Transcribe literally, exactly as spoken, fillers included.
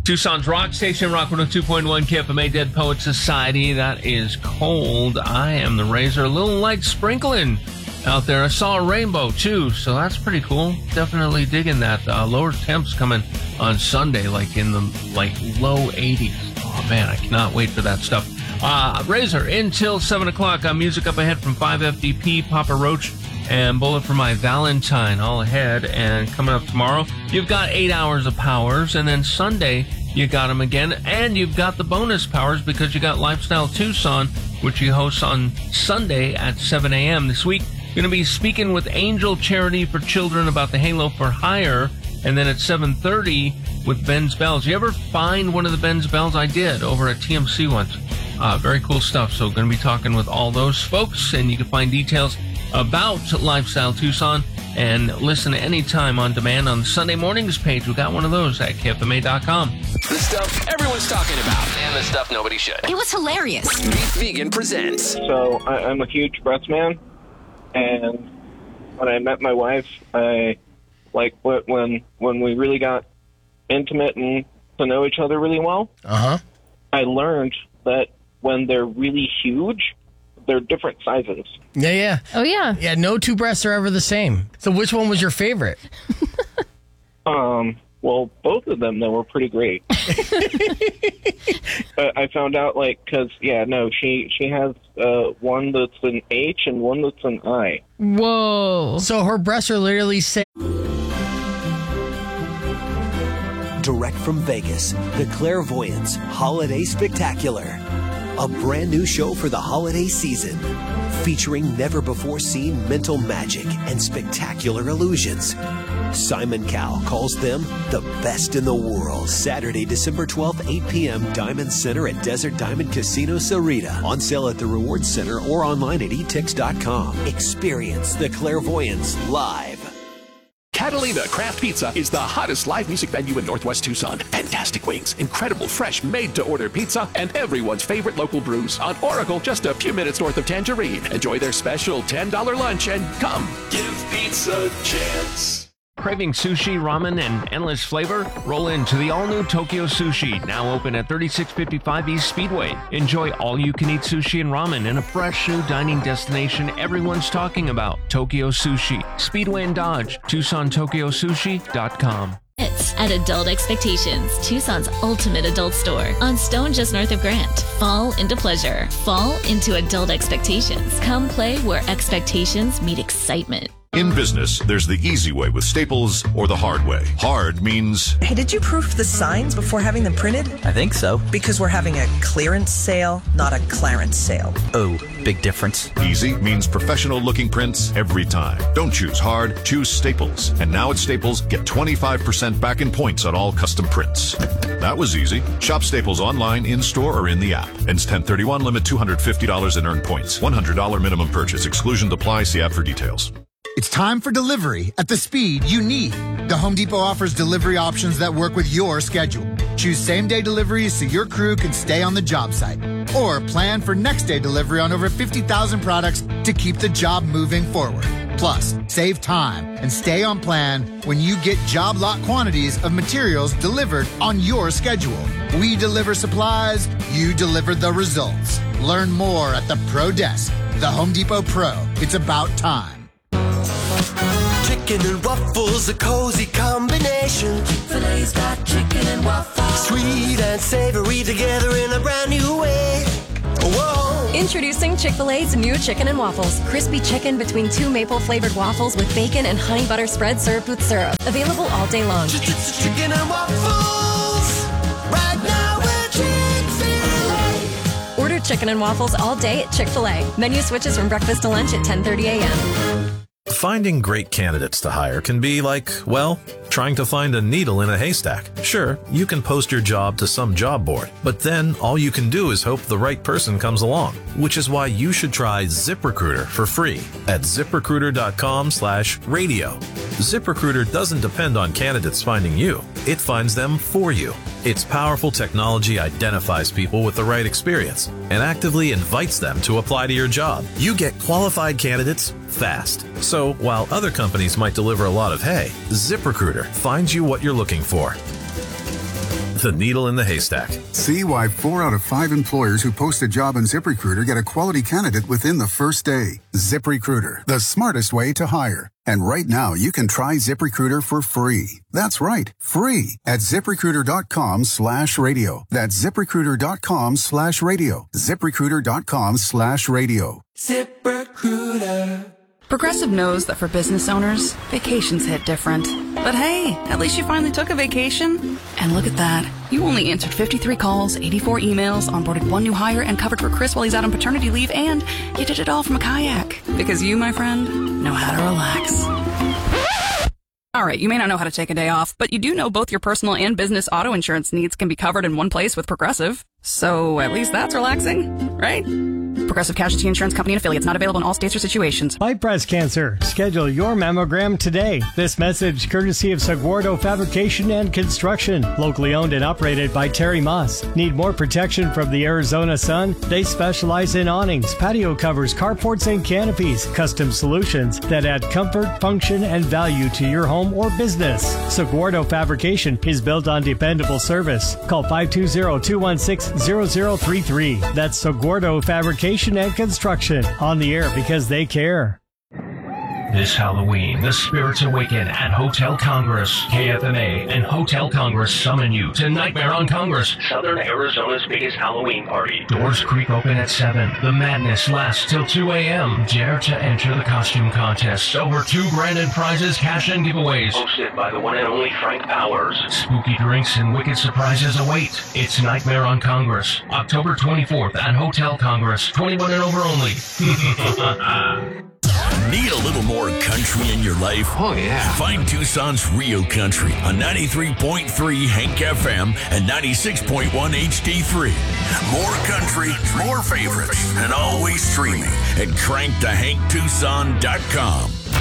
Tucson's rock station, Rock one oh two point one K F M A, Dead Poet Society. That is cold. I am the Razor. A little light sprinkling out there. I saw a rainbow, too, so that's pretty cool. Definitely digging that. Uh, lower temps coming on Sunday, like in the like low eighties. Oh, man, I cannot wait for that stuff. Uh, Razor, until seven o'clock. Uh, music up ahead from five F D P, Papa Roach, and Bullet for My Valentine all ahead. And coming up tomorrow, you've got eight hours of Powers, and then Sunday, you got them again, and you've got the bonus Powers because you got Lifestyle Tucson, which you host on Sunday at seven a.m. this week. Going to be speaking with Angel Charity for Children about the Halo for Hire, and then at seven thirty with Ben's Bells. You ever find one of the Ben's Bells? I did over at T M C once. Uh, very cool stuff. So going to be talking with all those folks, and you can find details about Lifestyle Tucson and listen anytime on demand on the Sunday Mornings page. We got one of those at K F M A dot com. The stuff everyone's talking about and the stuff nobody should. It was hilarious. Beef Vegan presents. So I, I'm a huge breast man, and when I met my wife, I like when when we really got intimate and to know each other really well. Uh huh. I learned that when they're really huge, they're different sizes. Yeah, yeah. Oh, yeah. Yeah, no two breasts are ever the same. So which one was your favorite? um. Well, both of them, though, were pretty great. But I found out, like, because, yeah, no, she, she has uh, one that's an H and one that's an I. Whoa. So her breasts are literally same. Direct from Vegas, The Clairvoyants Holiday Spectacular. A brand new show for the holiday season, featuring never-before-seen mental magic and spectacular illusions. Simon Cowell calls them the best in the world. Saturday, December twelfth, eight p.m., Diamond Center at Desert Diamond Casino Sarita. On sale at the Rewards Center or online at e tix dot com. Experience The Clairvoyants live. Catalina Craft Pizza is the hottest live music venue in Northwest Tucson. Fantastic wings, incredible fresh made-to-order pizza, and everyone's favorite local brews. On Oracle, just a few minutes north of Tangerine. Enjoy their special ten dollar lunch and come give pizza a chance. Craving sushi, ramen, and endless flavor? Roll into the all-new Tokyo Sushi, now open at thirty-six fifty-five East Speedway. Enjoy all-you-can-eat sushi and ramen in a fresh new dining destination everyone's talking about. Tokyo Sushi, Speedway and Dodge, Tucson Tokyo Sushi dot com. It's at Adult Expectations, Tucson's ultimate adult store. On Stone just north of Grant. Fall into pleasure. Fall into Adult Expectations. Come play where expectations meet excitement. In business, there's the easy way with Staples or the hard way. Hard means... Hey, did you proof the signs before having them printed? I think so. Because we're having a clearance sale, not a Clarence sale. Oh, big difference. Easy means professional-looking prints every time. Don't choose hard, choose Staples. And now at Staples, get twenty-five percent back in points on all custom prints. That was easy. Shop Staples online, in-store, or in the app. Ends ten thirty-one, limit two hundred fifty dollars in earned points. one hundred dollars minimum purchase. Exclusion apply. See app for details. It's time for delivery at the speed you need. The Home Depot offers delivery options that work with your schedule. Choose same-day deliveries so your crew can stay on the job site. Or plan for next-day delivery on over fifty thousand products to keep the job moving forward. Plus, save time and stay on plan when you get job lot quantities of materials delivered on your schedule. We deliver supplies, you deliver the results. Learn more at the Pro Desk. The Home Depot Pro. It's about time. Chicken and waffles, a cozy combination. Chick-fil-A's got chicken and waffles. Sweet and savory together in a brand new way. Whoa. Introducing Chick-fil-A's new chicken and waffles. Crispy chicken between two maple-flavored waffles with bacon and honey butter spread served with syrup. Available all day long. Chicken and waffles. Right now we're Chick-fil-A. Order chicken and waffles all day at Chick-fil-A. Menu switches from breakfast to lunch at ten thirty a.m. Finding great candidates to hire can be like, well, trying to find a needle in a haystack. Sure, you can post your job to some job board, but then all you can do is hope the right person comes along, which is why you should try ZipRecruiter for free at ZipRecruiter.com slash radio. ZipRecruiter doesn't depend on candidates finding you. It finds them for you. Its powerful technology identifies people with the right experience and actively invites them to apply to your job. You get qualified candidates fast. So while other companies might deliver a lot of hay, ZipRecruiter finds you what you're looking for. the needle in the haystack. See why four out of five employers who post a job on ZipRecruiter get a quality candidate within the first day. ZipRecruiter, the smartest way to hire. And right now, you can try ZipRecruiter for free. That's right, free at ZipRecruiter.com slash radio. That's ZipRecruiter.com slash radio. ZipRecruiter.com slash radio. ZipRecruiter. Progressive knows that for business owners, vacations hit different. But hey, at least you finally took a vacation. And look at that. You only answered fifty-three calls, eighty-four emails, onboarded one new hire, and covered for Chris while he's out on paternity leave, and you did it all from a kayak. Because you, my friend, know how to relax. All right, you may not know how to take a day off, but you do know both your personal and business auto insurance needs can be covered in one place with Progressive. So at least that's relaxing, right? Progressive Casualty Insurance Company and affiliates, not available in all states or situations. Fight breast cancer. Schedule your mammogram today. This message courtesy of Saguardo Fabrication and Construction. Locally owned and operated by Terry Moss. Need more protection from the Arizona sun? They specialize in awnings, patio covers, carports, and canopies. Custom solutions that add comfort, function, and value to your home or business. Saguardo Fabrication is built on dependable service. Call five two zero, two one six, zero zero three three. That's Saguardo Fabrication and Construction, on the air because they care. This Halloween, the spirits awaken at Hotel Congress. K F M A and Hotel Congress summon you to Nightmare on Congress, Southern Arizona's biggest Halloween party. Doors creak open at seven. The madness lasts till two a.m. Dare to enter the costume contest. Over two grand in prizes, cash and giveaways. Hosted by the one and only Frank Powers. Spooky drinks and wicked surprises await. It's Nightmare on Congress, October twenty-fourth at Hotel Congress. twenty-one and over only. Need a little more country in your life? Oh, yeah. Find Tucson's Rio Country on ninety-three point three Hank F M and ninety-six point one H D three. More country, more favorites, and always streaming at crank to hank tucson dot com.